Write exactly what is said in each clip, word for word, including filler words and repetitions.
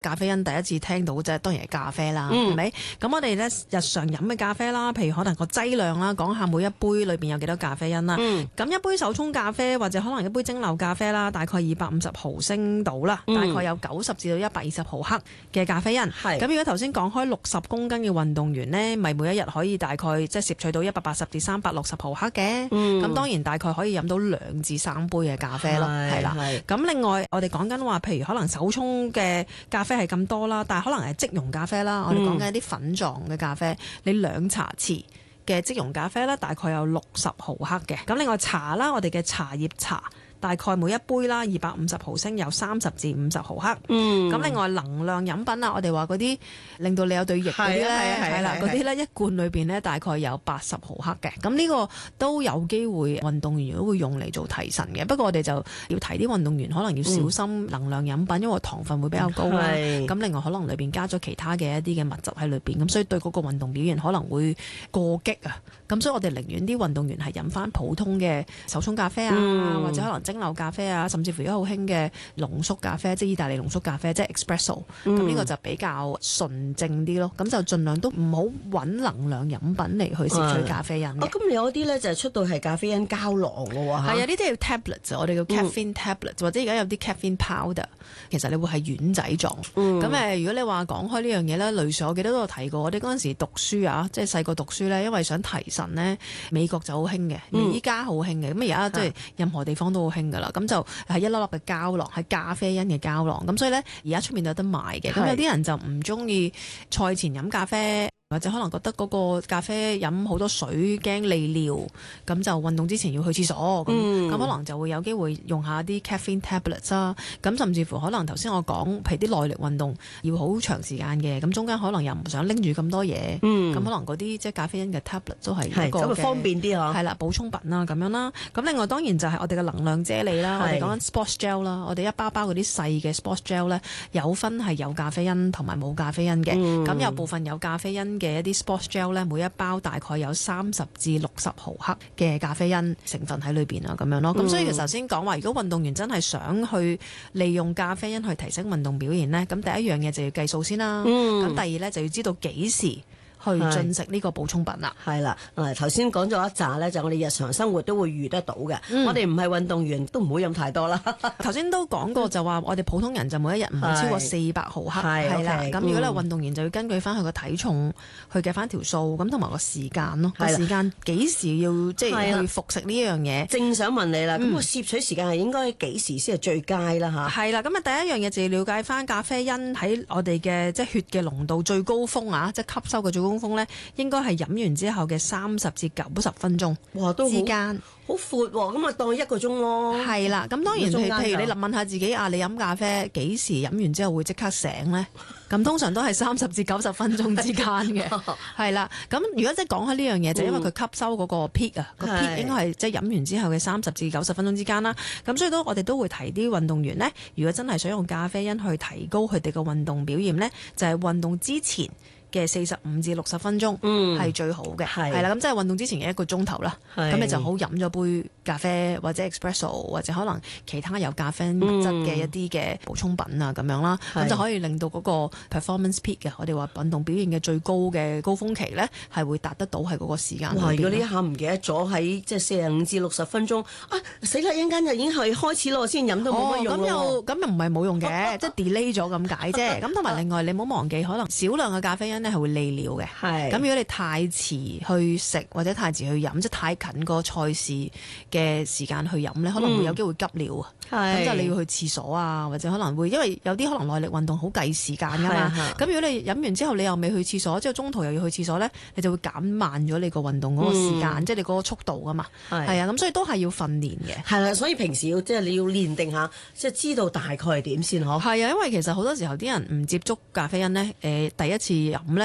咖啡因第一次聽到啫，當然係咖啡啦，係咪、嗯？咁我哋咧日常飲嘅咖啡啦，譬如可能個劑量啦，講下每一杯裏邊有幾多咖啡因啦。咁、嗯、一杯手沖咖啡或者可能一杯蒸餾咖啡啦，大概二百五十毫升到啦，嗯、大概有九十至到一百二十毫克嘅咖啡因。咁是如果頭先講開六十公斤嘅運動員呢，咪每一日可以大概即係攝取到一百八十至三百六十毫克嘅。咁、嗯、當然大概可以飲到兩至三杯嘅咖啡咯，係啦。咁另外我哋講緊話，譬如可能手沖嘅咖啡係咁多啦，但係可能係即溶咖啡啦。我哋講緊一啲粉狀嘅咖啡，嗯、你兩茶匙嘅即溶咖啡咧，大概有六十毫克嘅。咁另外茶啦，我哋嘅茶葉茶。大概每一杯啦，二百五十毫升有三十至五十毫克。嗯，咁另外能量飲品啊，我哋話嗰啲令到你有對翼嗰啲咧，係啦，嗰啲咧一罐裏邊咧大概有八十毫克嘅。咁呢個都有機會運動員都會用嚟做提神嘅。不過我哋就要提啲運動員可能要小心能量飲品，嗯、因為糖分會比較高啦。咁另外可能裏邊加咗其他嘅一啲嘅物質喺裏邊，咁所以對嗰個運動表現可能會過激啊。咁所以我哋寧願啲運動員係飲翻普通嘅手沖咖啡啊，嗯、或者可能蒸餾咖啡啊，甚至乎而家好興嘅濃縮咖啡，即係意大利濃縮咖啡，即係 espresso。咁呢、嗯、個就比較純正啲咯。咁就盡量都唔好揾能量飲品嚟去攝取咖啡因嘅。 咁你有啲咧就係出到係咖啡因膠囊嘅喎。係啊，呢啲叫 tablet， 我哋叫 caffeine tablet，、嗯、或者而家有啲 caffeine powder， 其實你會係丸仔狀。咁誒、嗯，如果你話講開呢樣嘢咧，類似我記得都有提過，我哋嗰陣時讀書啊，即係細個讀書咧，因為想提神咧，美國就好興嘅，而家好興嘅。咁而家即係任何地方都好興㗎啦。咁就係一粒粒嘅膠囊，係咖啡因嘅膠囊。咁所以咧，而家出面有得賣嘅。咁是有啲人就唔中意賽前飲咖啡，或者可能覺得嗰個咖啡飲好多水驚利尿，咁就運動之前要去廁所。咁咁、嗯、可能就會有機會用下啲 caffeine tablets 啦。咁甚至乎可能頭先我講，譬如啲耐力運動要好長時間嘅，咁中間可能又唔想拎住咁多嘢，咁、嗯、可能嗰啲即係咖啡因嘅 tablet 都係一個嘅，咁方便啲嗬。 係啦，補充品啦咁樣啦。咁另外當然就係我哋嘅能量啫喱啦，是我哋講緊 sports gel 啦，我哋一包包嗰啲細嘅 sports gel 咧，有分係有咖啡因同埋冇咖啡因嘅。咁、嗯、有部分有咖啡因嘅一啲 sports gel 咧，每一包大概有三十至六十毫克嘅咖啡因成分喺裏邊啊，咁樣咯。咁、嗯、所以其實頭先講話，如果運動員真係想去利用咖啡因去提升運動表現呢，咁第一樣嘢就要計數先啦。咁、嗯、第二呢，就要知道幾時去進食呢個補充品啦。 係啦，誒頭先講咗一紮咧，就我哋日常生活都會遇得到嘅。嗯、我哋唔係運動員都唔好飲太多啦。 頭先都講過就話，我哋普通人就每一日唔會超過四百毫克係啦。咁、okay, 如果你係運動員，就要根據翻佢個體重去計翻條數，咁同埋個時間咯。個時間幾時要即係去服食呢樣嘢？正想問你啦，咁個攝取時間係應該幾時先係最佳啦？嚇係啦，咁啊第一樣嘢就要了解翻咖啡因喺我哋嘅即係血嘅濃度最高峰啊，即係吸收嘅最高。高峰咧，應該係飲完之後嘅三十至九十分鐘之間， 好闊喎，咁啊當一個鐘咯。係啦，咁當然譬譬如你問下自己啊，你飲咖啡幾時飲完之後會即刻醒咧？咁通常都係三十至九十分鐘之間嘅，係啦。咁如果即係講開呢樣嘢，就因為佢吸收嗰個 peak 啊，個 peak 應該係即係飲完之後嘅三十至九十分鐘之間啦。咁所以都我哋都會提啲運動員呢，如果真係想用咖啡因去提高佢哋嘅運動表現呢，就係運動之前嘅四十五至六十分鐘係最好嘅，係啦、嗯，咁即係運動之前嘅一個鐘頭啦，咁你就好飲咗杯咖啡或者 espresso 或者可能其他有咖啡因物質嘅一啲嘅補充品啊咁樣啦，咁、嗯、就可以令到嗰個 performance peak 嘅，我哋話運動表現嘅最高嘅高峰期咧，係會達得到係嗰個時間。 哇！如果呢一下唔記得咗喺即係四十五至六十分鐘啊，死啦！一陣間就已經係開始咯，先飲都冇乜用咯。咁又咁又唔係冇用嘅，即係 delay 咗咁解啫。咁同埋另外你唔好忘記，可能少量嘅咖啡因咧係會利尿嘅，咁是如果你太遲去食或者太遲去飲，即係太近個賽事嘅時間去飲咧，可能會有機會急尿啊。咁即係你要去廁所啊，或者可能會因為有啲可能耐力運動好計時間㗎嘛。咁如果你飲完之後你又未去廁所，之後中途又要去廁所咧，你就會減慢咗你個運動嗰個時間，嗯、即係你嗰個速度㗎嘛。係啊，咁所以都係要訓練嘅。係啦， 所以平時要即係你要練定下，即係知道大概係點先嗬。 係啊，因為其實好多時候啲人唔接觸咖啡因咧，誒、呃、第一次飲咧。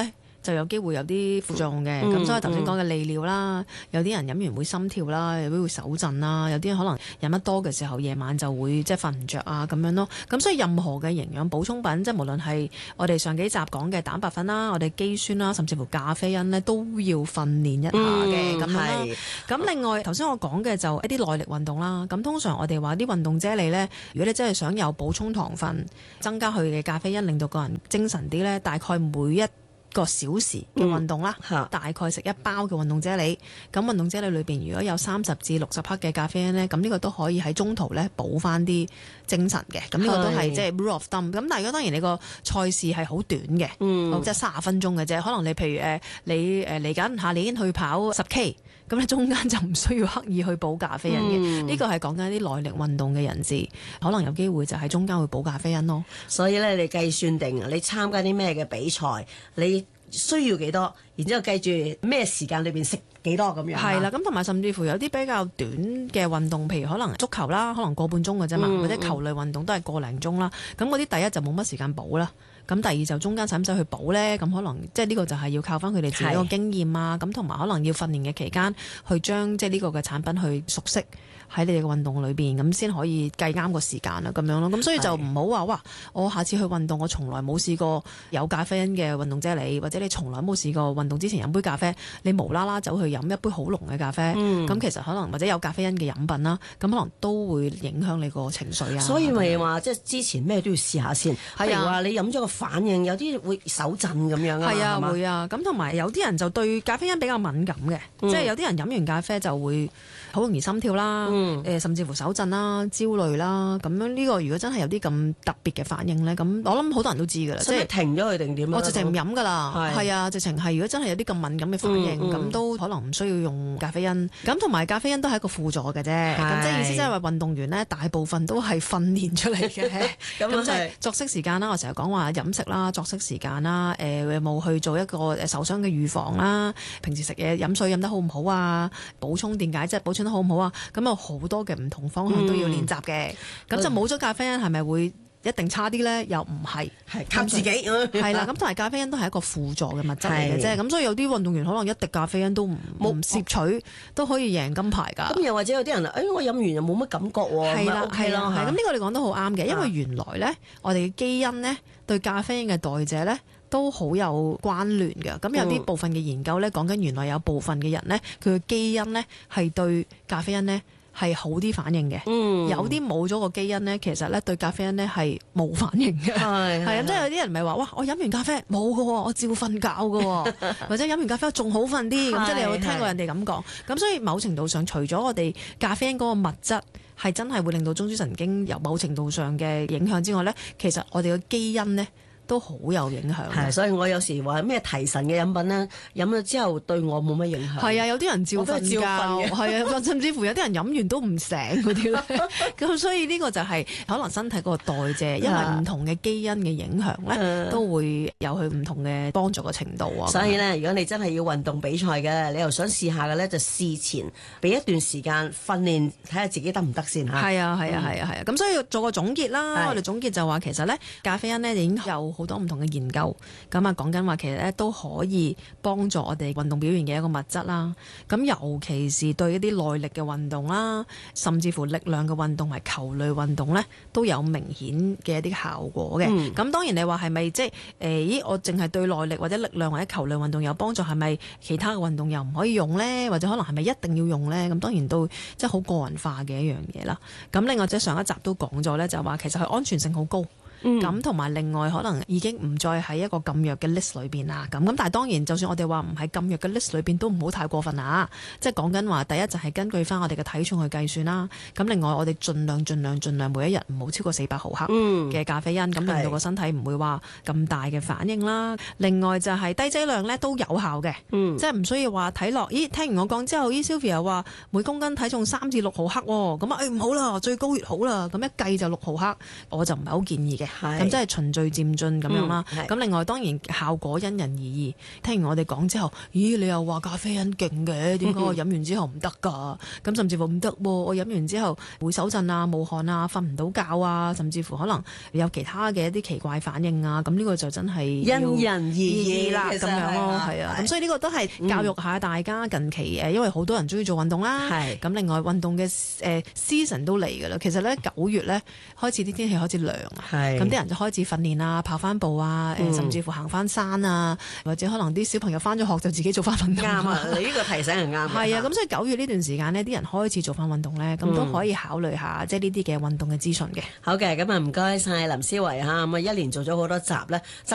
就有機會有啲副作用嘅。咁、嗯、所以頭先講嘅利尿啦，有啲人飲完會心跳啦，有啲會手震啦，有啲人可能飲得多嘅時候夜晚就會即係瞓唔着啊咁樣咯。咁所以任何嘅營養補充品，即係無論係我哋上幾集講嘅蛋白粉啦，我哋肌酸啦，甚至乎咖啡因呢，都要訓練一下嘅咁、嗯、樣啦。咁另外頭先我講嘅就一啲耐力運動啦。咁通常我哋話啲運動啫喱呢，如果你真係想有補充糖分，增加佢嘅咖啡因，令到個人精神啲呢，大概每一個小時嘅運動啦、嗯，大概食一包嘅運動啫喱。咁運動啫喱裏邊如果有三十至六十克嘅咖啡因呢，咁呢個都可以喺中途呢補翻啲精神嘅。咁呢個都係即係 rule of thumb。咁但係如果當然你個賽事係好短嘅，嗯、即係三十分鐘嘅啫。可能你譬如誒你誒嚟緊下年去跑十 K，咁你中間就唔需要刻意去補咖啡因嘅。呢個係講緊啲耐力運動嘅人士，可能有機會就喺中間會補咖啡因咯。 所以咧，你計算定你參加啲咩嘅比賽，你需要幾多，然之後計住咩時間裏邊食幾多咁樣。 係啦，咁同埋甚至乎有啲比較短嘅運動，譬如可能足球啦，可能個半鐘嘅啫嘛，嗯、或者球類運動都係個零鐘啦。咁嗰啲第一就冇乜時間補啦。咁第二就中間使唔使去補呢？咁可能即係呢個就係要靠翻佢哋自己個經驗啊。咁同埋可能要訓練嘅期間，去將即係呢個嘅產品去熟悉喺你哋嘅運動裏邊，咁先可以計啱個時間啊。咁樣咯。咁所以就唔好話哇，我下次去運動，我從來冇試過有咖啡因嘅運動啫喱，或者你從來冇試過運動之前飲杯咖啡，你無啦啦走去飲一杯好濃嘅咖啡，咁、嗯、其實可能或者有咖啡因嘅飲品啦，咁可能都會影響你個情緒啊。 所以咪話即係之前咩都要試下先。譬如話你飲咗個反應，有啲會手震咁樣啊， 係啊，會啊。咁同埋有啲人就對咖啡因比較敏感嘅、嗯，即係有啲人飲完咖啡就會好容易心跳啦，誒、嗯呃、甚至乎手震啦、焦慮啦。咁樣呢個如果真係有啲咁特別嘅反應咧，咁我諗好多人都知㗎啦。 即係停咗佢定點？我直情唔飲㗎啦，係啊，直情係如果真係有啲咁敏感嘅反應，咁、嗯嗯、都可能唔需要用咖啡因。咁同埋咖啡因都係一個輔助嘅啫。咁即係意思即係話運動員咧，大部分都係訓練出嚟嘅。咁即係作息時間啦，我成日講話飲食啦。作息時間啦，誒、呃、有冇去做一個誒受傷嘅預防啦？平時食嘢飲水飲得好唔好啊？補充電解質補充得好唔好啊？咁有好多嘅唔同方向都要練習嘅。咁、嗯、就冇咗咖啡因係咪會一定差啲咧？又唔係， 係靠自己。 係啦，咁同埋咖啡因都係一個輔助嘅物質嚟嘅啫。咁所以有啲運動員可能一滴咖啡因都唔冇攝取都可以贏金牌㗎。 咁又或者有啲人誒、哎，我飲完又冇乜感覺喎。係啦，係啦，係。咁呢個你講得好啱嘅，因為原來咧，我哋嘅基因咧對咖啡因嘅代謝咧都好有關聯嘅。咁有啲部分嘅研究咧講緊，原來有部分嘅人咧，佢嘅基因咧係對咖啡因咧係好啲反應嘅、嗯，有啲冇咗個基因咧，其實咧對咖啡因咧係冇反應嘅，係係啊，即係有啲人咪話哇，我飲完咖啡冇㗎喎，我照瞓覺㗎喎，或者飲完咖啡仲好瞓啲，咁即係你有冇聽過人哋咁講？咁所以某程度上，除咗我哋咖啡因嗰個物質係真係會令到中樞神經有某程度上嘅影響之外咧，其實我哋嘅基因咧都好有影響。 係，所以我有時話咩提神嘅飲品咧，飲咗之後對我冇乜影響。 係啊，有啲人照瞓覺，係啊，甚至乎有啲人飲完都唔醒嗰啲咧。咁所以呢個就係可能身體嗰個代謝，因為唔同嘅基因嘅影響咧，都會有佢唔同嘅幫助嘅程度啊。 所以咧，如果你真係要運動比賽嘅，你又想試下嘅咧，就事前俾一段時間訓練，睇下自己得唔得先嚇。 係啊，係啊，係啊，係啊。咁所以做個總結啦，我哋總結就話其實咧，咖啡因咧已經有好多唔同嘅研究，咁啊講緊話其實咧都可以幫助我哋運動表現嘅一個物質啦。咁尤其是對一啲耐力嘅運動啦，甚至乎力量嘅運動同球類運動咧，都有明顯嘅一啲效果嘅。咁、嗯、當然你話係咪即係誒？咦，我淨係對耐力或者力量或者球類運動有幫助，係咪其他嘅運動又唔可以用呢？或者可能係咪一定要用呢？咁當然都即係好個人化嘅一樣嘢啦。咁另外即係上一集都講咗咧，就話其實佢安全性好高。咁同埋另外可能已經唔再喺一個禁藥嘅 list 裏邊啦，咁咁但係當然就算我哋話唔係禁藥嘅 list 裏邊都唔好太過分啊，即係講緊話第一就係根據翻我哋嘅體重去計算啦，咁另外我哋盡量盡量盡量每一日唔好超過四百毫克嘅咖啡因，咁、嗯、令到個身體唔會話咁大嘅反應啦。另外就係低劑量咧都有效嘅、嗯，即係唔需要話睇落，咦聽完我講之後，咦 Sylvia 又話每公斤體重三至六毫克喎，咁啊誒唔好啦，最高越好啦，咁一計就六毫克，我就唔係好建議嘅。 咁即係循序漸進咁樣啦。咁、嗯、另外當然效果因人而異。聽完我哋講之後，咦你又話咖啡因勁嘅，點解我飲完之後唔得㗎？咁甚至乎唔得喎，我飲完之後會手震啊、冒汗啊、瞓唔到覺啊，甚至乎可能有其他嘅一啲奇怪反應啊。咁呢個就真係因人而異啦， 咁樣咯，係啊。咁所以呢個都係教育下大家近期誒、嗯，因為好多人中意做運動啦。咁另外運動嘅誒 season 都嚟㗎啦。其實咧九月咧開始啲天氣開始涼啊，咁啲人就開始訓練啊、跑翻步啊、嗯，甚至乎行翻山啊，或者可能啲小朋友翻咗學就自己做翻運動。 啱啊！你呢個提醒係啱。 係啊，咁所以九月呢段時間呢，啲人開始做翻運動咧，咁、嗯、都可以考慮下即係呢啲嘅運動嘅資訊嘅。 好嘅，咁啊唔該晒林思維嚇，咁啊一連做咗好多集咧。